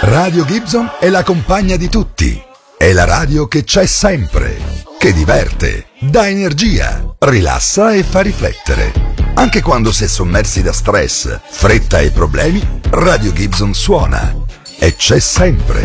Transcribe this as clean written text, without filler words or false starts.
Radio Gibson è la compagna di tutti. È la radio che c'è sempre, che diverte, dà energia, rilassa e fa riflettere. Anche quando si è sommersi da stress, fretta e problemi, Radio Gibson suona. E c'è sempre.